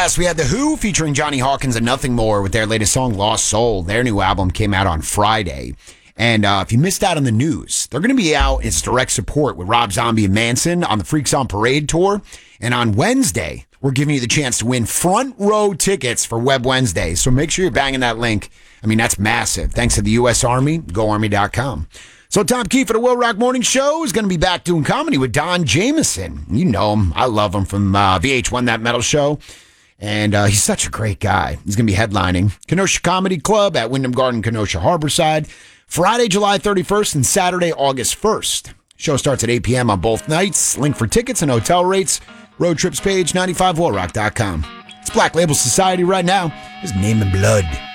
Yes, we had The Who featuring Johnny Hawkins and Nothing More with their latest song, Lost Soul. Their new album came out on Friday. And if you missed out on the news, they're going to be out in direct support with Rob Zombie and Manson on the Freaks on Parade tour. And on Wednesday, we're giving you the chance to win front row tickets for Web Wednesday. So make sure you're banging that link. I mean, that's massive. Thanks to the U.S. Army, GoArmy.com. So Tom Keefe at the Will Rock Morning Show is going to be back doing comedy with Don Jameson. You know him. I love him from VH1 That Metal Show. And he's such a great guy. He's going to be headlining Kenosha Comedy Club at Wyndham Garden, Kenosha Harborside, Friday, July 31st and Saturday, August 1st. Show starts at 8 p.m. on both nights. Link for tickets and hotel rates, road trips page, 95willrock.com. It's Black Label Society right now. It's Name and Blood.